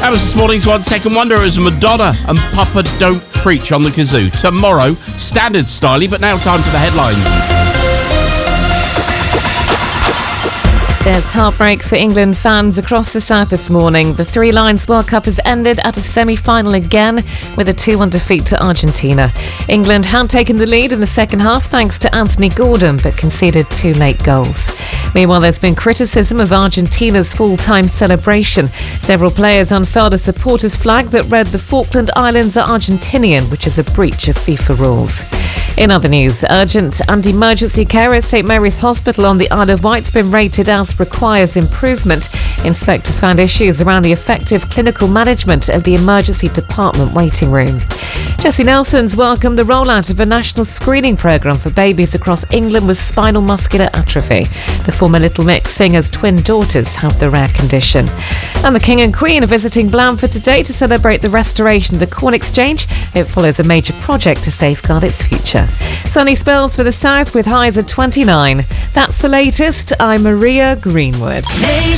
That was this morning's 1 Second Wonder. It was Madonna and Papa Don't Preach on the kazoo. Tomorrow, standard styly, but now time for the headlines. There's heartbreak for England fans across the south this morning. The Three Lions World Cup has ended at a semi-final again with a 2-1 defeat to Argentina. England had taken the lead in the second half thanks to Anthony Gordon, but conceded 2 late goals. Meanwhile, there's been criticism of Argentina's full-time celebration. Several players unfurled a supporters' flag that read "The Falkland Islands are Argentinian," which is a breach of FIFA rules. In other news, urgent and emergency care at St Mary's Hospital on the Isle of Wight's been rated as requires improvement. Inspectors found issues around the effective clinical management of the emergency department waiting room. Jessie Nelson's welcomed the rollout of a national screening programme for babies across England with spinal muscular atrophy. The former Little Mix singer's twin daughters have the rare condition. And the King and Queen are visiting Blandford today to celebrate the restoration of the Corn Exchange. It follows a major project to safeguard its future. Sunny spells for the south with highs at 29. That's the latest. I'm Maria Greenwood.